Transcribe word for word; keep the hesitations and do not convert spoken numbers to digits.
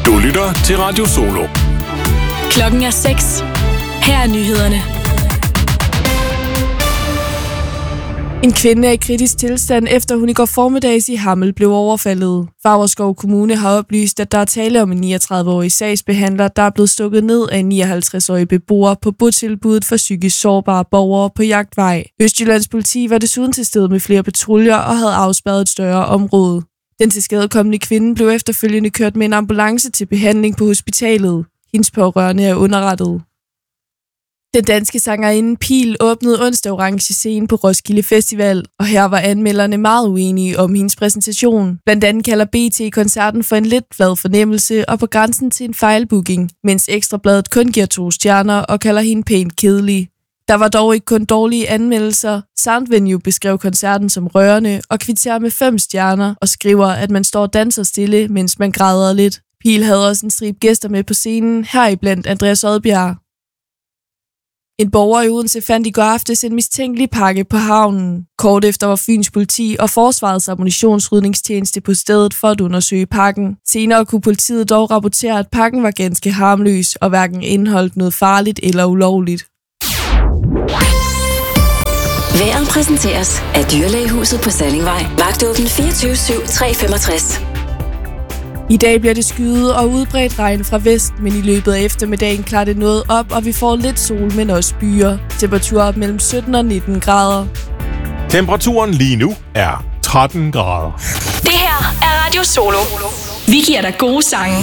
Du lytter til Radio Solo. Klokken er seks. Her er nyhederne. En kvinde er i kritisk tilstand, efter hun i går formiddags i Hammel blev overfaldet. Favrskov Kommune har oplyst, at der er tale om en niogtredive-årig sagsbehandler, der er blevet stukket ned af en nioghalvtreds-årig beboer på botilbuddet for psykisk sårbare borgere på Jagtvej. Østjyllands politi var desuden til stede med flere patruljer og havde afspærret et større område. Den tilskadekomne kvinde blev efterfølgende kørt med en ambulance til behandling på hospitalet. Hendes pårørende er underrettet. Den danske sangerinde Piel åbnede onsdag Orange Scene på Roskilde Festival, og her var anmelderne meget uenige om hendes præsentation. Blandt andet kalder B T koncerten for en lidt flad fornemmelse og på grænsen til en fejlbooking, mens Ekstrabladet kun giver to stjerner og kalder hende pænt kedelig. Der var dog ikke kun dårlige anmeldelser. Soundvenue beskrev koncerten som rørende og kvitterer med fem stjerner og skriver, at man står og danser stille, mens man græder lidt. Piel havde også en stribe gæster med på scenen, heriblandt Andreas Odbjerg. En borger i Odense fandt i går aftes en mistænkelig pakke på havnen. Kort efter var Fyns politi og Forsvarets ammunitionsrydningstjeneste på stedet for at undersøge pakken. Senere kunne politiet dog rapportere, at pakken var ganske harmløs og hverken indeholdt noget farligt eller ulovligt. Vejret præsenteres af Dyrlægehuset på Sallingvej. Vagtåben fireogtyve syv tre femogtres. I dag bliver det skyet og udbredt regn fra vest, men i løbet af eftermiddagen klarer det noget op, og vi får lidt sol, men også byer. Temperaturer op mellem sytten og nitten grader. Temperaturen lige nu er tretten grader. Det her er Radio Solo. Vi giver dig gode sange.